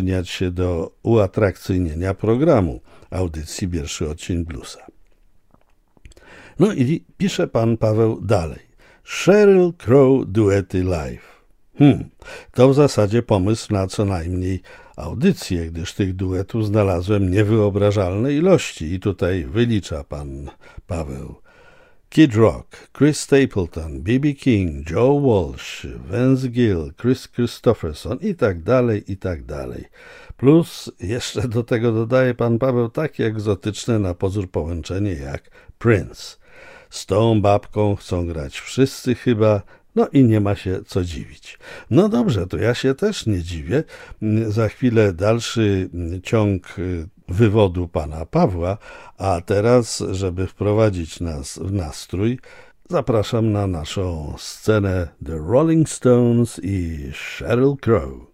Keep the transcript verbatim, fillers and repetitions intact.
się do uatrakcyjnienia programu audycji Pierwszy Odcień Bluesa. No i pisze pan Paweł dalej. Sheryl Crow duety live. Hmm, to w zasadzie pomysł na co najmniej audycję, gdyż tych duetów znalazłem niewyobrażalne ilości i tutaj wylicza pan Paweł. Kid Rock, Chris Stapleton, B B King, Joe Walsh, Vance Gill, Chris Christopherson i tak dalej, i tak dalej. Plus jeszcze do tego dodaje pan Paweł takie egzotyczne na pozór połączenie jak Prince. Z tą babką chcą grać wszyscy chyba, no i nie ma się co dziwić. No dobrze, to ja się też nie dziwię. Za chwilę dalszy ciąg wywodu pana Pawła, a teraz, żeby wprowadzić nas w nastrój, zapraszam na naszą scenę The Rolling Stones i Sheryl Crow.